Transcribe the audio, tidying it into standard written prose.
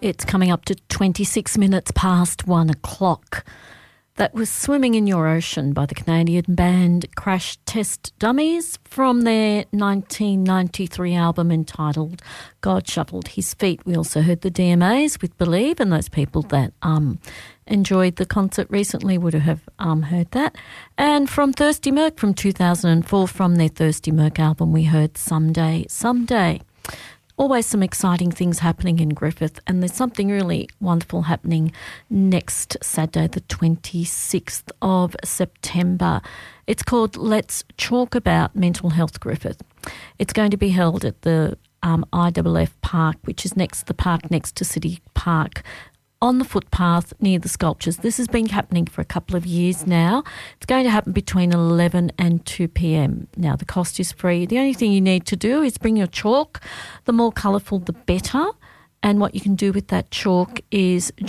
It's coming up to 26 minutes past 1 o'clock. That was Swimming in Your Ocean by the Canadian band Crash Test Dummies from their 1993 album entitled God Shuffled His Feet. We also heard the DMAs with Believe, and those people that enjoyed the concert recently would have heard that. And from Thirsty Merc from 2004, from their Thirsty Merc album, we heard Someday, Someday. Always some exciting things happening in Griffith, and there's something really wonderful happening next Saturday, the 26th of September. It's called Let's Talk About Mental Health Griffith. It's going to be held at the IFF Park, which is the park next to City Park, on the footpath near the sculptures. This has been happening for a couple of years now. It's going to happen between 11 and 2 p.m. Now, the cost is free. The only thing you need to do is bring your chalk. The more colourful, the better. And what you can do with that chalk is